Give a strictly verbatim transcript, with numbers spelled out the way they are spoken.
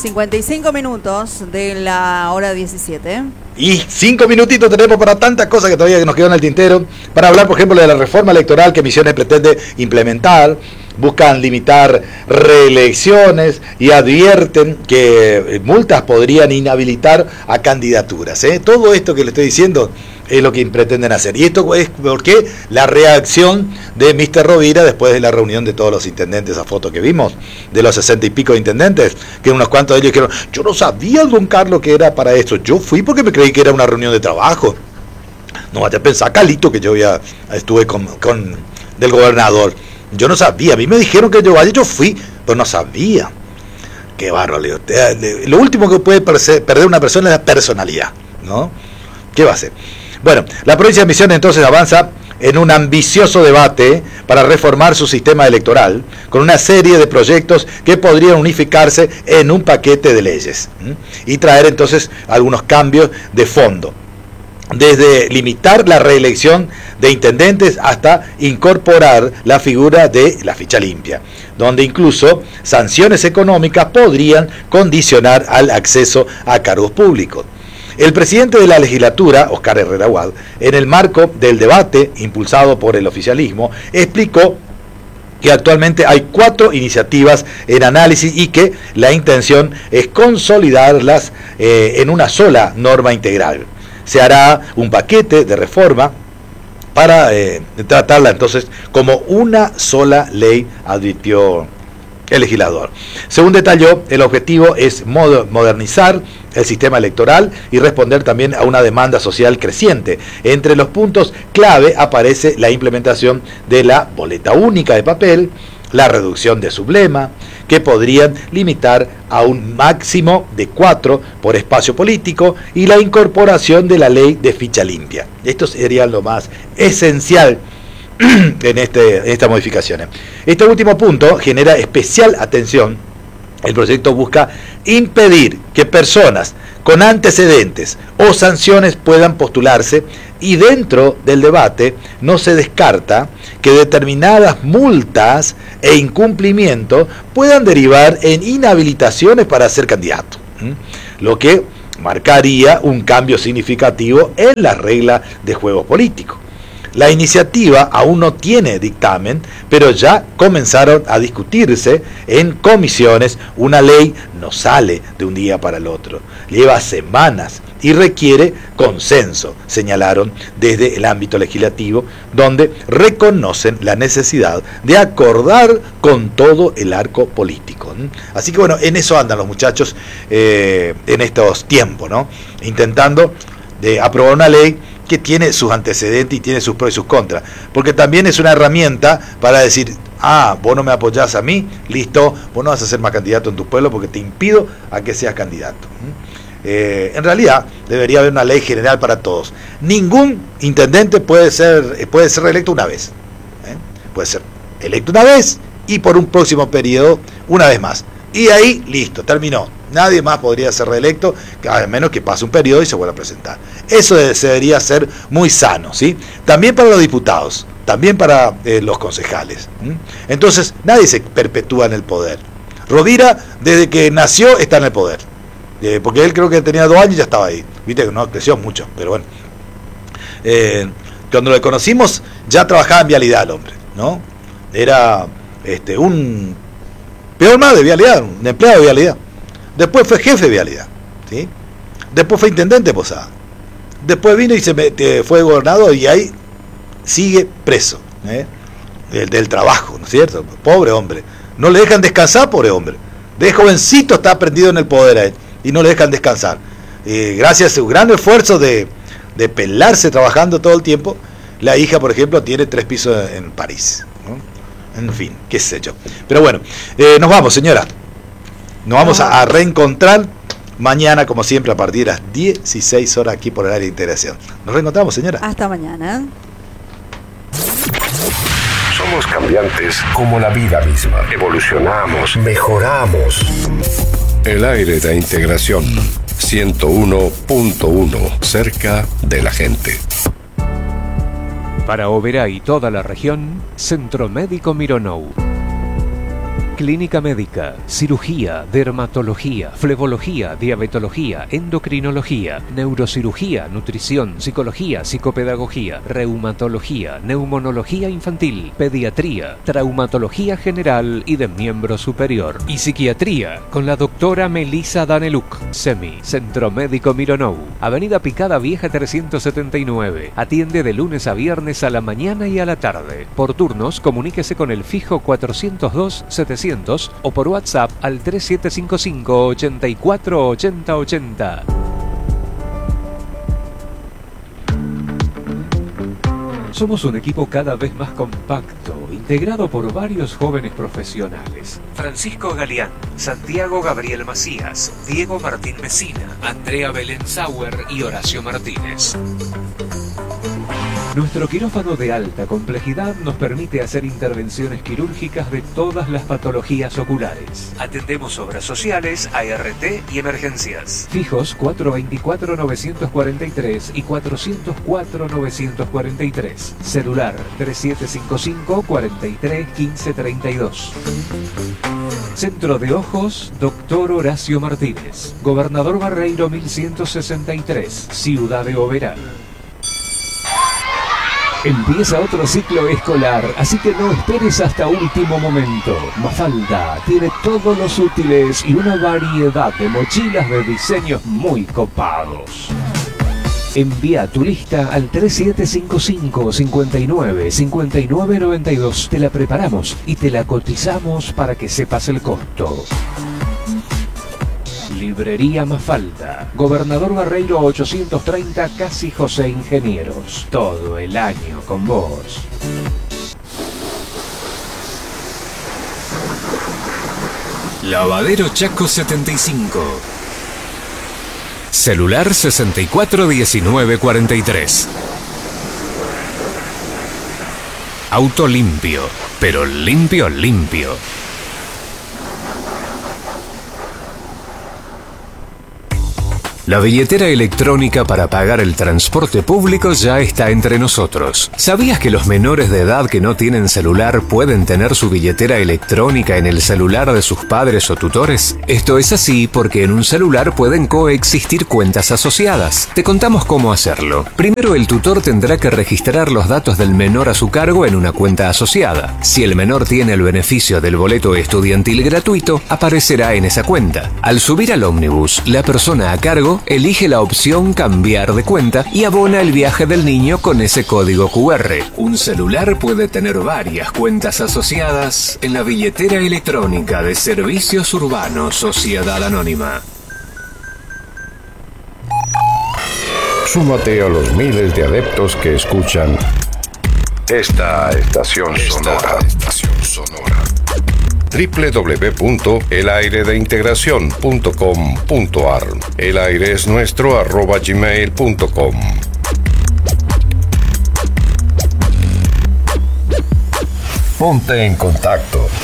cincuenta y cinco minutos de la hora diecisiete. Y cinco minutitos tenemos para tantas cosas que todavía nos quedan en el tintero. Para hablar, por ejemplo, de la reforma electoral que Misiones pretende implementar. Buscan limitar reelecciones y advierten que multas podrían inhabilitar a candidaturas. ¿eh? Todo esto que le estoy diciendo es lo que pretenden hacer. Y esto es porque la reacción de mister Rovira después de la reunión de todos los intendentes, esa foto que vimos, de los sesenta y pico de intendentes, que unos cuantos de ellos dijeron, yo no sabía, don Carlos, que era para esto. Yo fui porque me creí que era una reunión de trabajo. No vaya a pensar, Calito, que yo ya estuve con, con del gobernador. Yo no sabía, a mí me dijeron que yo vaya, yo fui, pero no sabía. Qué bárbaro, Leo. Lo último que puede perder una persona es la personalidad, ¿no? ¿Qué va a hacer? Bueno, la provincia de Misiones entonces avanza en un ambicioso debate para reformar su sistema electoral, con una serie de proyectos que podrían unificarse en un paquete de leyes, ¿sí? Y traer entonces algunos cambios de fondo. Desde limitar la reelección de intendentes hasta incorporar la figura de la ficha limpia, donde incluso sanciones económicas podrían condicionar al acceso a cargos públicos. El presidente de la legislatura, Oscar Herrera Huad, en el marco del debate impulsado por el oficialismo, explicó que actualmente hay cuatro iniciativas en análisis y que la intención es consolidarlas eh, en una sola norma integral. Se hará un paquete de reforma para eh, tratarla entonces como una sola ley, advirtió el legislador. Según detalló, el objetivo es modernizar el sistema electoral y responder también a una demanda social creciente. Entre los puntos clave aparece la implementación de la boleta única de papel, la reducción de sublema, que podrían limitar a un máximo de cuatro por espacio político, y la incorporación de la ley de ficha limpia. Esto sería lo más esencial en, este, en estas modificaciones. Este último punto genera especial atención. El proyecto busca impedir que personas con antecedentes o sanciones puedan postularse, y dentro del debate no se descarta que determinadas multas e incumplimientos puedan derivar en inhabilitaciones para ser candidato, ¿sí? Lo que marcaría un cambio significativo en las reglas de juego político. La iniciativa aún no tiene dictamen, pero ya comenzaron a discutirse en comisiones. Una ley no sale de un día para el otro, lleva semanas y requiere consenso, señalaron desde el ámbito legislativo, donde reconocen la necesidad de acordar con todo el arco político. Así que bueno, en eso andan los muchachos eh, en estos tiempos, ¿no? Intentando de aprobar una ley que tiene sus antecedentes y tiene sus pros y sus contras, porque también es una herramienta para decir, ah, vos no me apoyás a mí, listo, vos no vas a ser más candidato en tu pueblo porque te impido a que seas candidato. Eh, en realidad debería haber una ley general para todos. Ningún intendente puede ser puede ser reelecto una vez, ¿eh? Puede ser electo una vez y por un próximo periodo una vez más, y ahí listo, terminó. Nadie más podría ser reelecto, a menos que pase un periodo y se vuelva a presentar. Eso debería ser muy sano, ¿sí? También para los diputados, también para eh, los concejales. ¿sí? Entonces, nadie se perpetúa en el poder. Rovira, desde que nació, está en el poder. Eh, porque él creo que tenía dos años y ya estaba ahí. Viste que no creció mucho, pero bueno. Eh, cuando lo conocimos, ya trabajaba en vialidad el hombre, ¿no? Era este, un, peor más de vialidad, un empleado de vialidad. Después fue jefe de vialidad, ¿sí? Después fue intendente de Posada. Después vino y se mete, fue gobernador, y ahí sigue preso, ¿eh? del, del trabajo, ¿no es cierto? Pobre hombre. No le dejan descansar, pobre hombre. De jovencito está prendido en el poder a él, y no le dejan descansar. Eh, gracias a su gran esfuerzo de, de pelarse trabajando todo el tiempo, la hija, por ejemplo, tiene tres pisos en París, ¿no? En fin, qué sé yo. Pero bueno, eh, nos vamos, señora. Nos vamos a, a reencontrar mañana, como siempre, a partir de las dieciséis horas aquí por el área de integración. Nos reencontramos, señora. Hasta mañana. Somos cambiantes como la vida misma. Evolucionamos, mejoramos. El aire de integración. ciento uno punto uno. Cerca de la gente. Para Oberá y toda la región, Centro Médico Mironou. Clínica médica, cirugía, dermatología, flebología, diabetología, endocrinología, neurocirugía, nutrición, psicología, psicopedagogía, reumatología, neumonología infantil, pediatría, traumatología general y de miembro superior. Y psiquiatría, con la doctora Melissa Daneluk. SEMI, Centro Médico Mironou, Avenida Picada Vieja trescientos setenta y nueve. Atiende de lunes a viernes a la mañana y a la tarde. Por turnos, comuníquese con el fijo cuatrocientos dos setecientos o por WhatsApp al tres siete cinco cinco, ochenta y cuatro, ochenta ochenta. Somos un equipo cada vez más compacto, integrado por varios jóvenes profesionales. Francisco Galeán, Santiago Gabriel Macías, Diego Martín Mesina, Andrea Belén Sauer y Horacio Martínez. Nuestro quirófano de alta complejidad nos permite hacer intervenciones quirúrgicas de todas las patologías oculares. Atendemos obras sociales, A R T y emergencias. Fijos cuatrocientos veinticuatro, novecientos cuarenta y tres y cuatrocientos cuatro, novecientos cuarenta y tres. Celular tres siete cinco cinco, cuarenta y tres, quince treinta y dos. Centro de Ojos, doctor Horacio Martínez. Gobernador Barreiro mil ciento sesenta y tres, Ciudad de Oberá. Empieza otro ciclo escolar, así que no esperes hasta último momento. Mafalda tiene todos los útiles y una variedad de mochilas de diseños muy copados. Envía tu lista al tres siete cinco cinco, cincuenta y nueve, cincuenta y nueve noventa y dos. Te la preparamos y te la cotizamos para que sepas el costo. Librería Mafalda, Gobernador Barreiro ochocientos treinta, Casi José Ingenieros. Todo el año con vos. Lavadero Chaco setenta y cinco. Celular sesenta y cuatro, diecinueve, cuarenta y tres. Auto limpio, pero limpio, limpio. La billetera electrónica para pagar el transporte público ya está entre nosotros. ¿Sabías que los menores de edad que no tienen celular pueden tener su billetera electrónica en el celular de sus padres o tutores? Esto es así porque en un celular pueden coexistir cuentas asociadas. Te contamos cómo hacerlo. Primero, el tutor tendrá que registrar los datos del menor a su cargo en una cuenta asociada. Si el menor tiene el beneficio del boleto estudiantil gratuito, aparecerá en esa cuenta. Al subir al ómnibus, la persona a cargo elige la opción cambiar de cuenta y abona el viaje del niño con ese código cu erre. Un celular puede tener varias cuentas asociadas en la billetera electrónica de Servicios Urbanos Sociedad Anónima. Súmate a los miles de adeptos que escuchan esta estación sonora. Esta estación sonora. doble u doble u doble u punto el aire de integración punto com punto a r. El aire es nuestro arroba gmail punto com. Ponte en contacto.